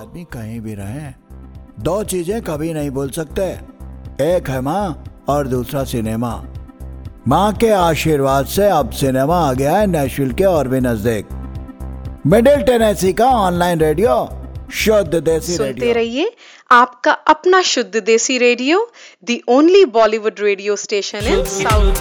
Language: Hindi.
आदमी कहीं भी रहे, दो चीजें कभी नहीं भूल सकते, एक है माँ और दूसरा सिनेमा। माँ के आशीर्वाद से अब सिनेमा आ गया है नेशविल के और भी नजदीक। मिडिल टेनेसी का ऑनलाइन रेडियो शुद्ध देसी रेडियो। सुनते रहिए आपका अपना शुद्ध देसी radio, the only Bollywood radio station in south.